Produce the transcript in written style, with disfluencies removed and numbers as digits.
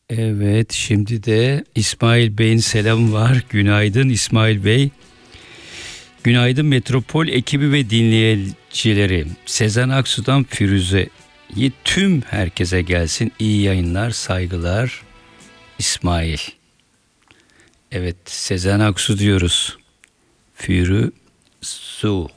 Evet, şimdi de İsmail Bey'in selamı var. Günaydın İsmail Bey. Günaydın Metropol ekibi ve dinleyicileri. Sezen Aksu'dan Firuze'yi tüm herkese gelsin. İyi yayınlar, saygılar İsmail. Evet, Sezen Aksu diyoruz. Firuze.